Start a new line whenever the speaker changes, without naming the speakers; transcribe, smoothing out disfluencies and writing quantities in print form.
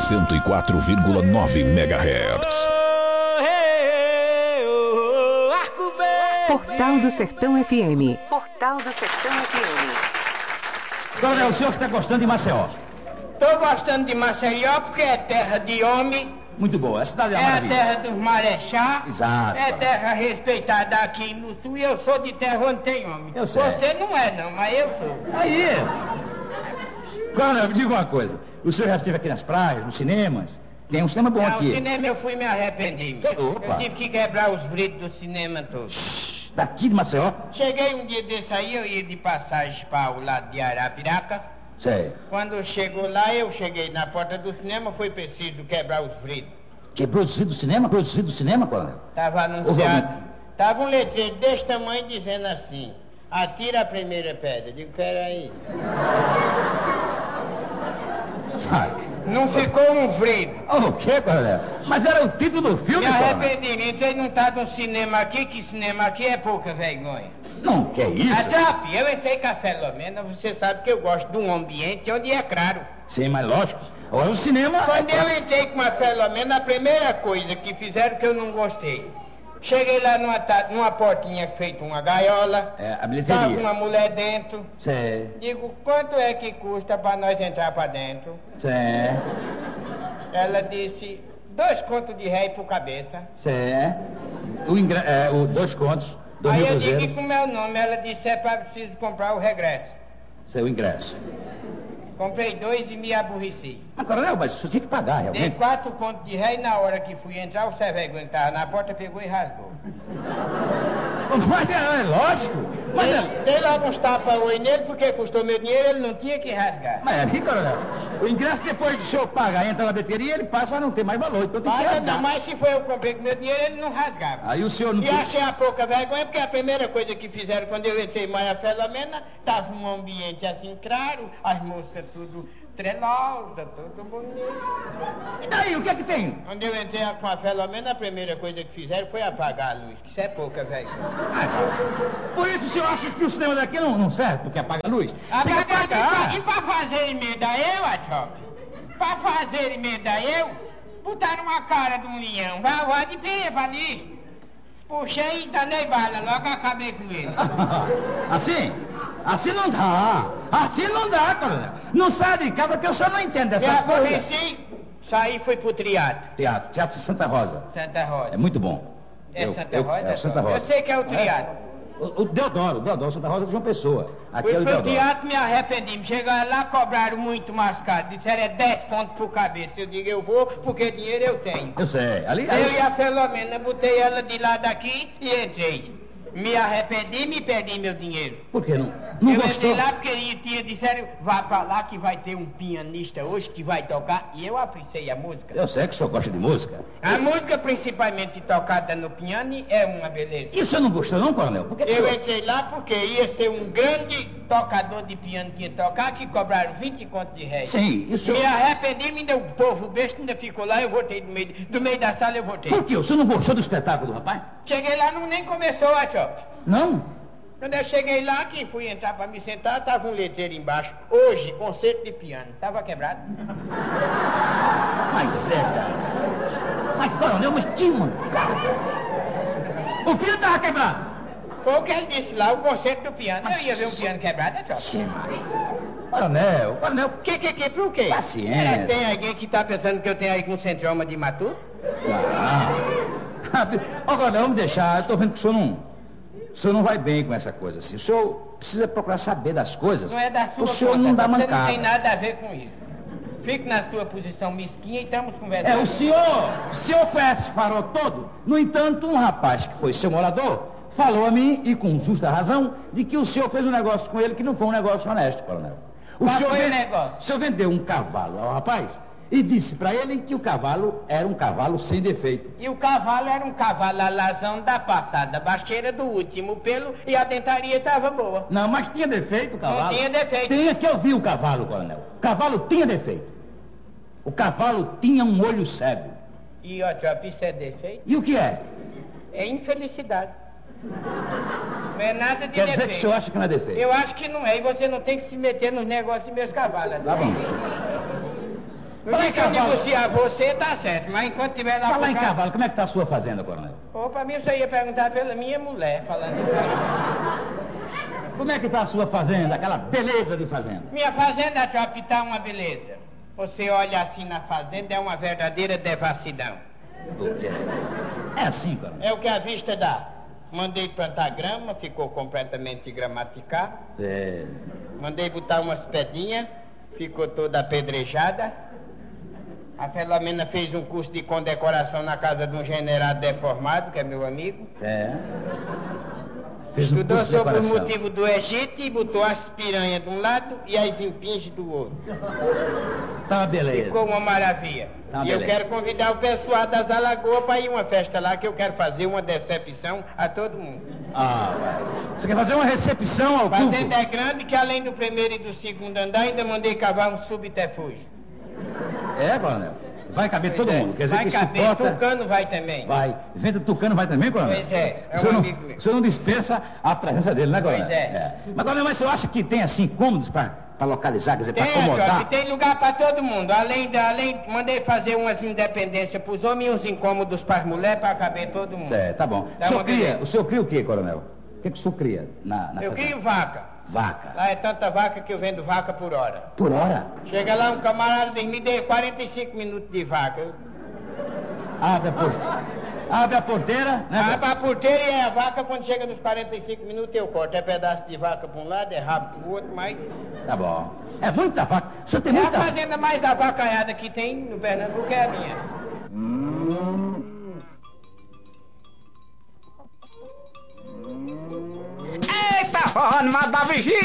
104,9 MHz.
Portal do Sertão FM. Portal do Sertão FM.
Coronel, o senhor está gostando de Maceió?
Tô gostando de Maceió porque é terra de homem.
Muito boa, a cidade é
a
maravilha.
terra dos marechás.
Exato.
É terra respeitada aqui no sul e eu sou de terra onde tem homem.
Eu sei.
Você não é não, mas eu sou.
Aí. Coronel, me diga uma coisa. O senhor já esteve aqui nas praias, nos cinemas? Tem um cinema bom
Não,
aqui.
o cinema eu fui me arrepender.
Opa.
Eu tive que quebrar os vidros do cinema todo.
Daqui de Maceió?
Cheguei um dia desse aí, eu ia de passagem para o lado de Arapiraca.
Sei.
Quando chegou lá, eu cheguei na porta do cinema, foi preciso quebrar os vidros.
Quebrou o vidro do cinema? Quebrou o vidro do cinema, coronel?
Tava anunciado. Tava um letreiro desse tamanho dizendo assim: atira a primeira pedra. Eu digo, peraí.
Sai.
Não ficou um vidro.
O quê, coronel? Mas era o título do filme,
Me
coronel.
arrependi, vocês não tá no cinema aqui, que cinema aqui é pouca vergonha.
Não, que é isso?
Atrap, eu entrei com a Filomena, você sabe que eu gosto de um ambiente onde é claro.
Sim, mas lógico. Agora o cinema...
Quando eu entrei com a Filomena, a primeira coisa que fizeram que eu não gostei. Cheguei lá numa portinha feita uma gaiola.
É, a bilheteria.
Tava uma mulher dentro.
Sei.
Digo, quanto é que custa pra nós entrar pra dentro?
Sei.
Ela disse, 2 contos de réis por cabeça.
Sei. O 2 contos.
Aí eu digo, e como é o nome? Ela disse, preciso comprar o regresso.
Seu ingresso.
Comprei 2 e me aborreci.
Mas, coronel, mas você tinha que pagar, realmente.
Dei 4 contos de réis, na hora que fui entrar, o Cervego estava na porta, pegou e rasgou.
Mas é lógico. Mas
Dei logo uns tapas-oi nele, porque custou meu dinheiro, ele não tinha que rasgar.
Mas aí, coronel, o ingresso depois de o senhor pagar, entra na bilheteria, ele passa a não ter mais valor, então tem que
Passa
rasgar.
não, mas se foi eu que comprei com meu dinheiro, ele não rasgava.
Aí o senhor não...
E achei a pouca vergonha, porque a primeira coisa que fizeram quando eu entrei mais a Filomena, estava um ambiente assim claro, as moças tudo trelosa, tudo bonito.
E daí, o que é que tem?
Quando eu entrei com a Filomena, a primeira coisa que fizeram foi apagar a luz, que isso é pouca vergonha.
Por isso o senhor acha que o cinema daqui não serve, porque apaga a luz? Tem que apagar.
E pra fazer emenda eu, Atop? Pra fazer emenda eu, botaram uma cara de um leão, vai de pipa ali. Puxei e danei bala, logo acabei com ele.
Assim? Assim não dá. Assim não dá, coronel. Não sai de casa que eu só não entendo dessas
Eu
coisas.
aborreci, saí e fui pro teatro.
Teatro Santa Rosa.
Santa Rosa.
É muito bom.
Santa Rosa?
É Santa Rosa.
Eu sei que é o teatro.
O Deodoro, Santa Rosa de João Pessoa. Aqui
Fui
é o
pro
Deodoro.
teatro, me arrependi. Chegaram lá, cobraram muito mais caro. Disseram 10 contos por cabeça. Eu digo, eu vou porque dinheiro eu tenho.
Eu sei.
Eu e a Filomena, botei ela de lá daqui e entrei. Me arrependi e me perdi meu dinheiro.
Por que não?
Eu
gostou?
entrei lá porque disseram, vá pra lá que vai ter um pianista hoje que vai tocar. E eu apreciei a música.
Eu sei que o senhor gosta de música.
A música principalmente tocada no piano é uma beleza.
E o senhor não gostou não, coronel? Por que que o
Eu
senhor...
entrei lá porque ia ser um grande tocador de piano que ia tocar, que cobraram 20 contos de réis.
Sim, isso...
Me arrependi, me deu o povo besta, ainda ficou lá, eu voltei do meio da sala, eu voltei.
Por quê? O senhor não gostou do espetáculo do rapaz?
Cheguei lá, nem começou a choque.
Não?
Quando eu cheguei lá, que fui entrar para me sentar, tava um letreiro embaixo. Hoje, concerto de piano. Tava quebrado.
Mas é, cara. Mas, coronel, mas que mano? O piano tava quebrado.
Foi o que ele disse lá, o concerto do piano. Eu ia ver um piano quebrado, é só.
Coronel,
Por quê?
Paciência.
Tem alguém que tá pensando que eu tenho aí com centroma de maturo?
Ó, coronel, vamos deixar. Eu tô vendo que o senhor não vai bem com essa coisa assim. O senhor precisa procurar saber das coisas.
Não é da sua
O senhor
conta,
não dá
você
mancada.
não tem nada a ver com isso. Fique na sua posição mesquinha e estamos conversando.
O senhor conhece esse farol todo? No entanto, um rapaz que foi seu morador falou a mim, e com justa razão, de que o senhor fez um negócio com ele que não foi um negócio honesto, coronel.
Qual foi o negócio?
O senhor vendeu um cavalo ao rapaz e disse pra ele que o cavalo era um cavalo sem defeito.
E o cavalo era um cavalo alazão da passada, baixeira do último pelo e a dentaria estava boa.
Não, mas tinha defeito o cavalo.
Não tinha defeito.
Tinha que eu vi o cavalo, coronel. O cavalo tinha defeito. O cavalo tinha um olho cego.
E, ó, Tchop, isso é defeito?
E o que é?
É infelicidade. Não é nada de
Quer
defeito.
dizer que o senhor acha que não é defeito?
Eu acho que não é, e você não tem que se meter nos negócios de meus cavalos.
Tá bom.
No dia que eu negociar você, tá certo, mas enquanto tiver lá...
Falar em cavalo, como é que tá a sua fazenda, coronel?
Ô, pra mim você ia perguntar pela minha mulher, falando em cavalo.
Como é que tá a sua fazenda, aquela beleza de fazenda?
Minha fazenda, Chope, tá uma beleza. Você olha assim na fazenda, é uma verdadeira devassidão.
É assim, coronel?
É o que a vista dá. Mandei plantar grama, ficou completamente gramaticado.
É.
Mandei botar umas pedrinhas, ficou toda apedrejada. A Filomena fez um curso de condecoração na casa de um general deformado, que é meu amigo.
É. Fez um
Estudou
curso de
sobre o
decoração.
motivo do Egito e botou as piranhas de um lado e as impinges do outro.
Tá uma beleza.
Ficou uma maravilha.
Tá uma
E eu
beleza.
quero convidar o pessoal das Alagoas para ir uma festa lá, que eu quero fazer uma decepção a todo mundo.
Ah, vai. Você quer fazer uma recepção ao
A fazenda
público?
é grande, que além do primeiro e do segundo andar, ainda mandei cavar um subterfúgio.
É, coronel? Vai caber
Pois
todo
é.
mundo. Quer dizer
vai
que
caber,
suporta...
Tucano vai também.
Vai. Vento Tucano vai também, coronel?
Pois é, é
O senhor
um
não-
amigo meu.
O senhor não dispensa a presença dele, né, coronel?
Pois é.
Mas, coronel, mas você acha que tem, assim, cômodos pra localizar, quer dizer, pra
Tem,
acomodar?
Jorge, tem lugar para todo mundo. Mandei fazer umas independências pros homens e uns incômodos pras mulheres para caber todo mundo.
Certo, tá bom.
Dá uma beleza.
O senhor cria o quê, coronel? O que o senhor cria na
Eu
fazenda?
crio vaca.
Vaca.
Lá é tanta vaca que eu vendo vaca por hora.
Por hora?
Chega lá um camarada diz, me dê 45 minutos de vaca.
Abre a porteira, né?
Abre a porteira e a vaca, quando chega nos 45 minutos, eu corto. É pedaço de vaca para um lado, é rabo pro outro, mas...
Tá bom. É muita vaca. O senhor tem
É a
muita...
fazenda mais avacaiada que tem no Pernambuco é a minha.
Eita, forró animado da vigia!